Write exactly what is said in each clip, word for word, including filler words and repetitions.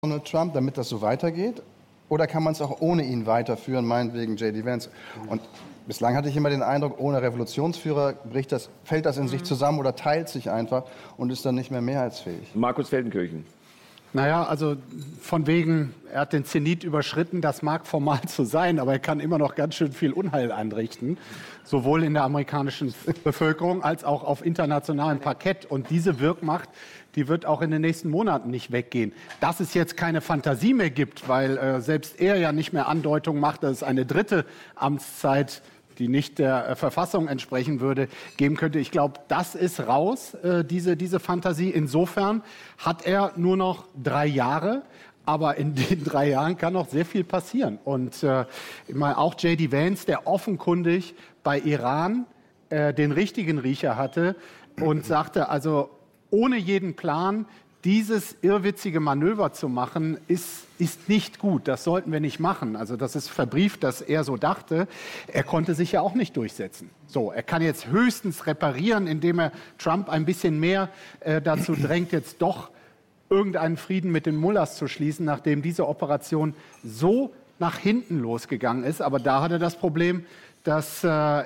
Donald Trump, damit das so weitergeht? Oder kann man es auch ohne ihn weiterführen, meinetwegen J D Vance? Und bislang hatte ich immer den Eindruck, ohne Revolutionsführer bricht das, fällt das in sich zusammen oder teilt sich einfach und ist dann nicht mehr mehrheitsfähig. Markus Feldenkirchen. Naja, also von wegen, er hat den Zenit überschritten, das mag formal so sein, aber er kann immer noch ganz schön viel Unheil anrichten, sowohl in der amerikanischen Bevölkerung als auch auf internationalem Parkett. Und diese Wirkmacht, die wird auch in den nächsten Monaten nicht weggehen. Dass es jetzt keine Fantasie mehr gibt, weil äh, selbst er ja nicht mehr Andeutungen macht, dass es eine dritte Amtszeit, die nicht der äh, Verfassung entsprechen würde, geben könnte. Ich glaube, das ist raus, äh, diese, diese Fantasie. Insofern hat er nur noch drei Jahre. Aber in den drei Jahren kann noch sehr viel passieren. Und äh, ich meine, auch J D Vance, der offenkundig bei Iran äh, den richtigen Riecher hatte und sagte, also ohne jeden Plan dieses irrwitzige Manöver zu machen, ist, ist nicht gut. Das sollten wir nicht machen. Also das ist verbrieft, dass er so dachte. Er konnte sich ja auch nicht durchsetzen. So, er kann jetzt höchstens reparieren, indem er Trump ein bisschen mehr äh, dazu drängt, jetzt doch irgendeinen Frieden mit den Mullahs zu schließen, nachdem diese Operation so nach hinten losgegangen ist. Aber da hat er das Problem, dass äh,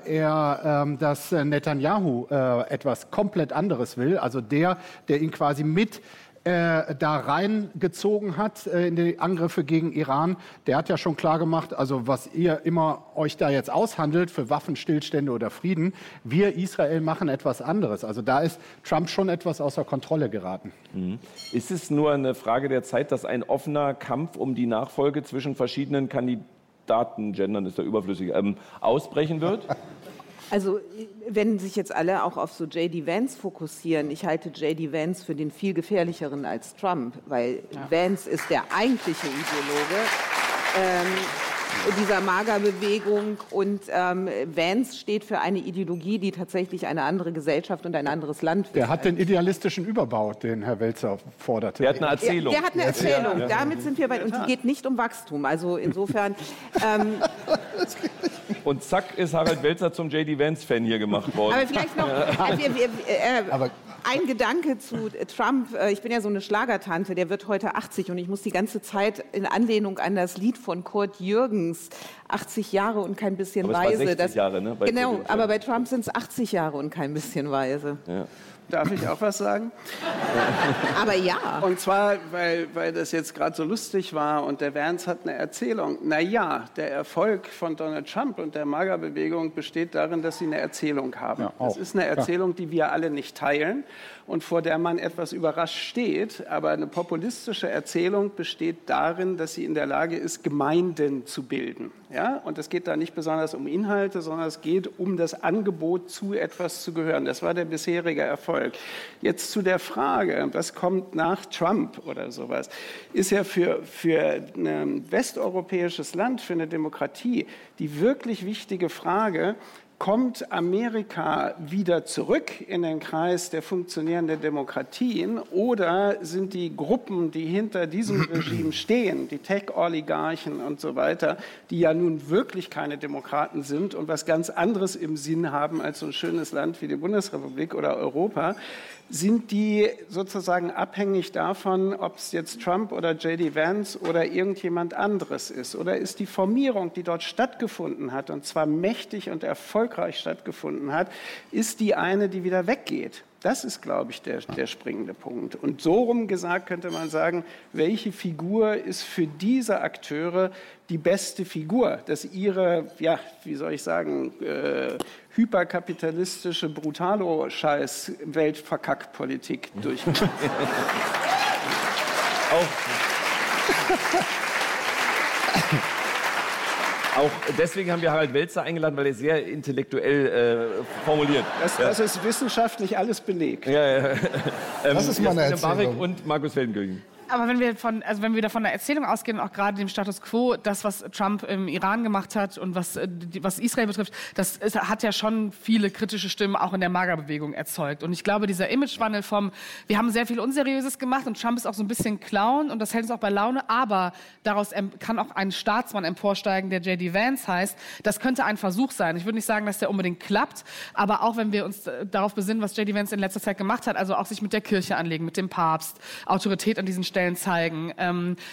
er, ähm, dass Netanyahu äh, etwas komplett anderes will. Also der, der ihn quasi mit äh, da reingezogen hat äh, in die Angriffe gegen Iran, der hat ja schon klar gemacht, also was ihr immer euch da jetzt aushandelt für Waffenstillstände oder Frieden, wir Israel machen etwas anderes. Also da ist Trump schon etwas außer Kontrolle geraten. Mhm. Ist es nur eine Frage der Zeit, dass ein offener Kampf um die Nachfolge zwischen verschiedenen Kandidaten, gendern ist da überflüssig, ähm, ausbrechen wird? Also wenn sich jetzt alle auch auf so J D Vance fokussieren, ich halte J D Vance für den viel gefährlicheren als Trump, weil ja. Vance ist der eigentliche Ideologe ähm, dieser MAGA-Bewegung und ähm, Vance steht für eine Ideologie, die tatsächlich eine andere Gesellschaft und ein anderes Land will. Der hat den idealistischen Überbau, den Herr Welzer forderte. Der hat eine Erzählung. Der, der hat eine Erzählung, ja. Damit sind wir bei, und die geht nicht um Wachstum, also insofern... Ähm, Und zack ist Harald Welzer zum J D Vance-Fan hier gemacht worden. Aber vielleicht noch äh, wir, wir, äh, Aber ein Gedanke zu Trump. Ich bin ja so eine Schlagertante, der wird heute achtzig und ich muss die ganze Zeit in Anlehnung an das Lied von Kurt Jürgens, achtzig Jahre und kein bisschen aber weise. Es war sechzig das, Jahre, ne? Bei genau, aber bei Trump sind es achtzig Jahre und kein bisschen weise. Ja. Darf ich auch was sagen? Aber ja. Und zwar, weil, weil das jetzt gerade so lustig war und der Vance hat eine Erzählung. Na ja, der Erfolg von Donald Trump und der MAGA-Bewegung besteht darin, dass sie eine Erzählung haben. Ja, das ist eine Erzählung, die wir alle nicht teilen und vor der man etwas überrascht steht. Aber eine populistische Erzählung besteht darin, dass sie in der Lage ist, Gemeinden zu bilden. Ja? Und es geht da nicht besonders um Inhalte, sondern es geht um das Angebot, zu etwas zu gehören. Das war der bisherige Erfolg. Jetzt zu der Frage, was kommt nach Trump oder sowas, ist ja für, für ein westeuropäisches Land, für eine Demokratie, die wirklich wichtige Frage, kommt Amerika wieder zurück in den Kreis der funktionierenden Demokratien oder sind die Gruppen, die hinter diesem Regime stehen, die Tech-Oligarchen und so weiter, die ja nun wirklich keine Demokraten sind und was ganz anderes im Sinn haben als so ein schönes Land wie die Bundesrepublik oder Europa, sind die sozusagen abhängig davon, ob es jetzt Trump oder J D Vance oder irgendjemand anderes ist? Oder ist die Formierung, die dort stattgefunden hat, und zwar mächtig und erfolgreich stattgefunden hat, ist die eine, die wieder weggeht? Das ist, glaube ich, der, der springende Punkt. Und so rum gesagt könnte man sagen, welche Figur ist für diese Akteure die beste Figur, dass ihre, ja, wie soll ich sagen, äh, hyperkapitalistische Brutalo-Scheiß-Weltverkack-Politik durchgeht. Auch Auch deswegen haben wir Harald Welzer eingeladen, weil er sehr intellektuell äh, formuliert. Das, das ist wissenschaftlich alles belegt. Ja, ja. ähm, das ist meine Erzählung. Marek und Markus Feldenkirchen. Aber wenn wir von, also wenn wir wieder von der Erzählung ausgehen, auch gerade dem Status quo, das, was Trump im Iran gemacht hat und was, was Israel betrifft, das ist, hat ja schon viele kritische Stimmen auch in der MAGA-Bewegung erzeugt. Und ich glaube, dieser Imagewandel vom, wir haben sehr viel Unseriöses gemacht und Trump ist auch so ein bisschen Clown und das hält uns auch bei Laune, aber daraus kann auch ein Staatsmann emporsteigen, der J D Vance heißt. Das könnte ein Versuch sein. Ich würde nicht sagen, dass der unbedingt klappt, aber auch wenn wir uns darauf besinnen, was J D Vance in letzter Zeit gemacht hat, also auch sich mit der Kirche anlegen, mit dem Papst, Autorität an diesen Stellen zeigen, ähm,